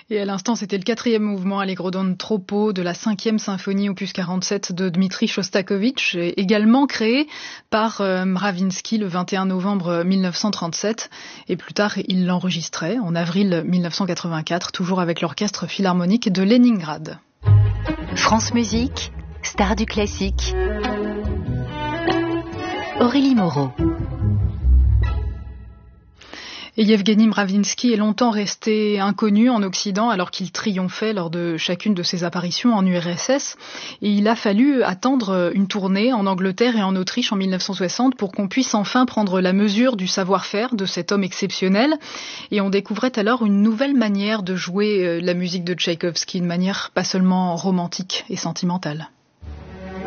Et à l'instant, c'était le 4e mouvement Allegro don troppo de la 5e symphonie opus 47 de Dmitri Shostakovich, également créé par Mravinsky le 21 novembre 1937. Et plus tard, il l'enregistrait en avril 1984, toujours avec l'orchestre philharmonique de Leningrad. France Musique, star du classique. Aurélie Moreau. Et Yevgeny Mravinsky est longtemps resté inconnu en Occident alors qu'il triomphait lors de chacune de ses apparitions en URSS. Et il a fallu attendre une tournée en Angleterre et en Autriche en 1960 pour qu'on puisse enfin prendre la mesure du savoir-faire de cet homme exceptionnel. Et on découvrait alors une nouvelle manière de jouer la musique de Tchaïkovski, une manière pas seulement romantique et sentimentale.